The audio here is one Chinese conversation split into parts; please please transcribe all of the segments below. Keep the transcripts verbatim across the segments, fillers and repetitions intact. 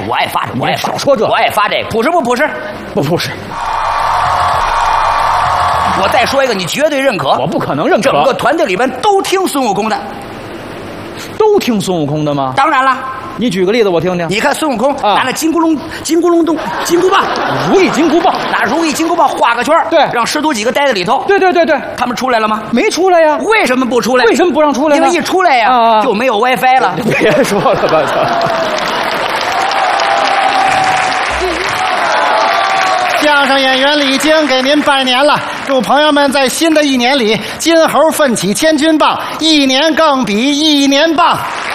我爱发这，我爱发， 少说这， 我爱发这，朴实不朴实？ 不朴实。 我再说一个，你绝对认可。 我不可能认可。 整个团队里边都听孙悟空的， 都听孙悟空的吗？ 当然了。 你举个例子我听听。 你看孙悟空啊， 拿那金箍龙、金箍龙洞、金箍棒， 如意金箍棒， 拿如意金箍棒画个圈， 对， 让师徒几个待在里头。 对对对对， 他们出来了吗？ 没出来呀。 为什么不出来？ 为什么不让出来呢？ 因为一出来呀，啊、就没有 WiFi 了。 别说了吧， 相声演员李菁给您拜年了，祝朋友们在新的一年里金猴奋起千钧棒，一年更比一年棒。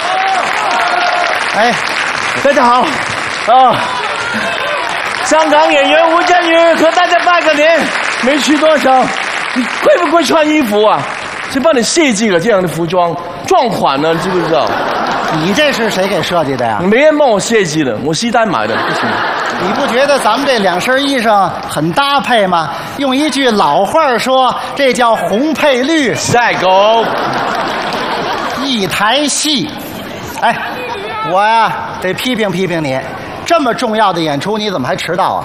哎， 大家好，啊，香港演员吴镇宇和大家拜个年，没去多少，你会不会穿衣服啊？谁帮你设计了这样的服装？撞款了，知不知道？ 你这是谁给设计的呀？ 没人帮我设计的，我西单买的，不行。 你不觉得咱们这两身衣裳很搭配吗？用一句老话说，这叫红配绿。 赛狗， 一台戏。哎，我呀得批评批评你，这么重要的演出你怎么还迟到啊？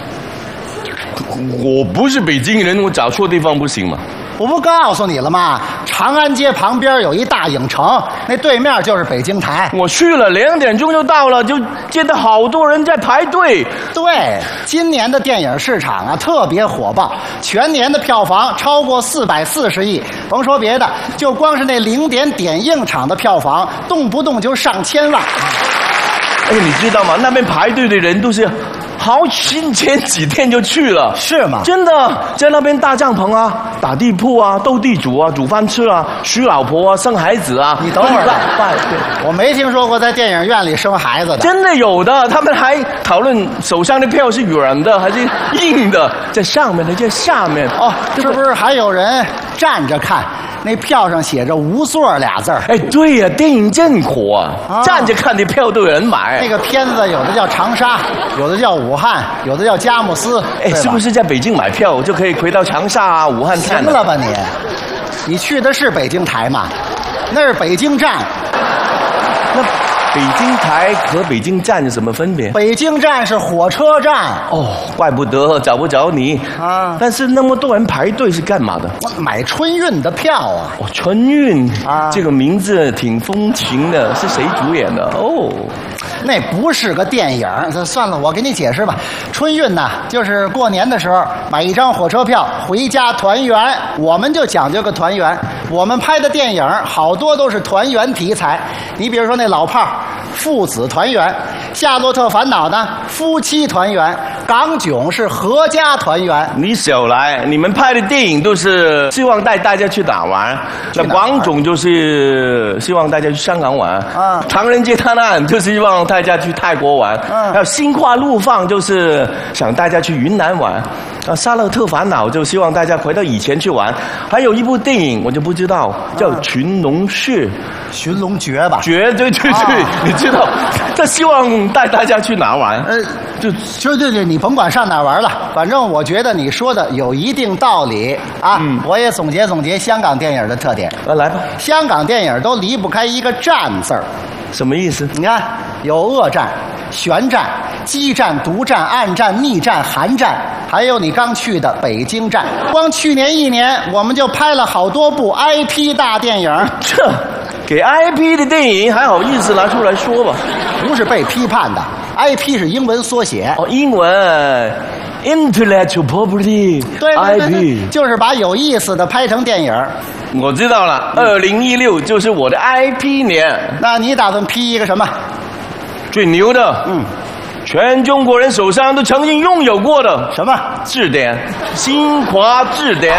我不是北京人，我找错地方不行吗？ 我不告诉你了吗？长安街旁边有一大影城，那对面就是北京台。 我去了，两点钟就到了，就见到好多人在排队。 对，今年的电影市场啊特别火爆，全年的票房超过四百四十亿。甭说别的，就光是那零点点映场的票房，动不动就上千万。 哎，你知道吗？那边排队的人都是好前前几天就去了。 是吗？ 真的，在那边搭帐篷啊，打地铺啊，斗地主啊，煮饭吃啊，娶老婆啊，生孩子啊。 你等会儿吧， 对， 我没听说过在电影院里生孩子的。 真的有的，他们还讨论手上的票是软的还是硬的，在上面的在下面。 哦，是不是还有人站着看？那票上写着无座俩字儿。 哎，对呀、啊，电影真火啊，啊站着看的票都有人买。 那个片子有的叫长沙，有的叫武汉，有的叫佳木斯。 哎，是不是在北京买票就可以回到长沙啊、武汉看？ 行了吧你？你去的是北京台吗？那是北京站。 那北京台和北京站有什么分别？ 北京站是火车站。 哦，怪不得找不着你啊！但是那么多人排队是干嘛的？ 买春运的票啊！ 哦，春运啊， 这个名字挺风情的，是谁主演的？哦， 那不是个电影。算了，我给你解释吧。春运呐，就是过年的时候买一张火车票回家团圆。我们就讲究个团圆。我们拍的电影好多都是团圆题材。你比如说那老炮儿。父子团圆，夏洛特烦恼呢？夫妻团圆，港囧是合家团圆。 你少来，你们拍的电影都是希望带大家去哪玩？那港囧就是希望大家去香港玩啊，唐人街探案就是希望大家去泰国玩，还有心花怒放就是想大家去云南玩。啊，夏洛特烦恼就希望大家回到以前去玩。还有一部电影我就不知道，叫《群龙穴》。 寻龙诀吧？ 诀，对对对，啊、你知道，他希望带大家去哪玩？ 呃，就就对对，你甭管上哪玩了，反正我觉得你说的有一定道理啊。嗯、我也总结总结香港电影的特点。 啊，来吧， 香港电影都离不开一个“战”字儿。 什么意思？ 你看，有恶战、旋战、激战、独战、暗战、逆战、寒战，还有你刚去的北京站。光去年一年，我们就拍了好多部 I P 大电影。 这给 I P 的电影还好意思拿出来说吧？ 不是被批判的 ，I P 是英文缩写。 哦，英文 Intellectual Property。 对对对 I P 就是把有意思的拍成电影。 我知道了，二零一六就是我的 I P 年。 那你打算批一个什么？ 最牛的，嗯，全中国人手上都曾经拥有过的什么字典？新华字典。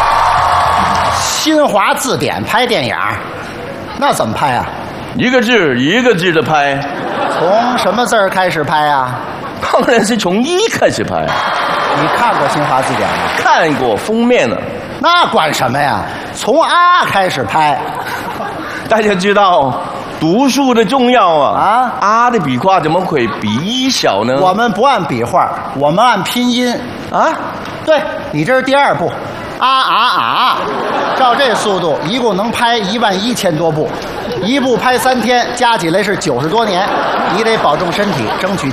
新华字典拍电影，那怎么拍啊？ 一个字一个字的拍。 从什么字儿开始拍啊？ 当然是从一开始拍。 你看过新华字典吗？ 看过封面了。 那管什么呀？从啊开始拍。 大家知道读书的重要啊！ 啊啊的笔画怎么会比一小呢？ 我们不按笔画，我们按拼音啊。 对，你这是第二部，啊啊啊！照这速度，一共能拍一万一千多部，一部拍三天，加起来是九十多年。你得保重身体，争取